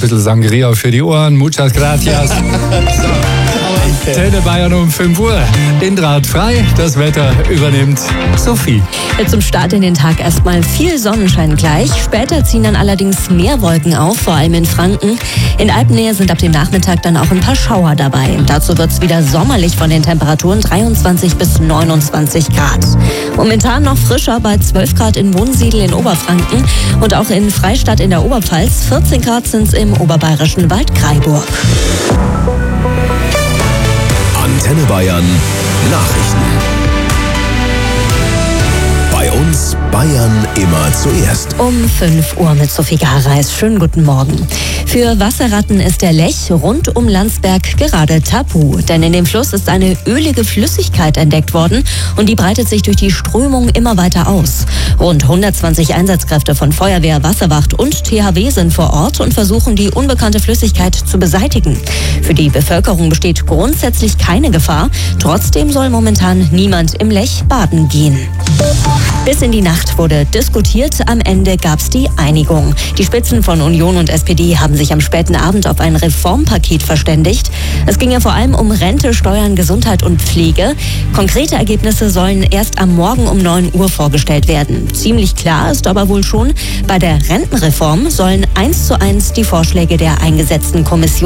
bisschen Sangria für die Ohren. Muchas gracias. Antenne Bayern um 5 Uhr. Den Draht frei, das Wetter übernimmt Sophie. Zum Start in den Tag erstmal viel Sonnenschein gleich. Später ziehen dann allerdings mehr Wolken auf, vor allem in Franken. In Alpennähe sind ab dem Nachmittag dann auch ein paar Schauer dabei. Dazu wird es wieder sommerlich von den Temperaturen 23 bis 29 Grad. Momentan noch frischer bei 12 Grad in Wunsiedel in Oberfranken und auch in Freistadt in der Oberpfalz. 14 Grad sind es im oberbayerischen Waldkraiburg. Antenne Bayern Nachrichten. Bei uns Bayern immer zuerst. Um 5 Uhr mit Sophie Gareis. Schönen guten Morgen. Für Wasserratten ist der Lech rund um Landsberg gerade tabu. Denn in dem Fluss ist eine ölige Flüssigkeit entdeckt worden und die breitet sich durch die Strömung immer weiter aus. Rund 120 Einsatzkräfte von Feuerwehr, Wasserwacht und THW sind vor Ort und versuchen, die unbekannte Flüssigkeit zu beseitigen. Für die Bevölkerung besteht grundsätzlich keine Gefahr. Trotzdem soll momentan niemand im Lech baden gehen. Bis in die Nacht wurde diskutiert, am Ende gab es die Einigung. Die Spitzen von Union und SPD haben sich am späten Abend auf ein Reformpaket verständigt. Es ging ja vor allem um Rente, Steuern, Gesundheit und Pflege. Konkrete Ergebnisse sollen erst am Morgen um 9 Uhr vorgestellt werden. Ziemlich klar ist aber wohl schon, bei der Rentenreform sollen 1:1 die Vorschläge der eingesetzten Kommission